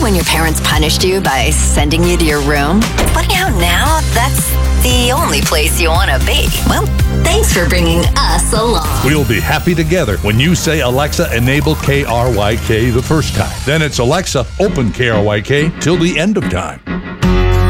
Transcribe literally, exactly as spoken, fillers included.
when your parents punished you by sending you to your room? Funny how now that's the only place you want to be. Well, thanks for bringing us along. We'll be happy together when you say, Alexa, enable K R Y K the first time. Then it's Alexa, open K R Y K till the end of time.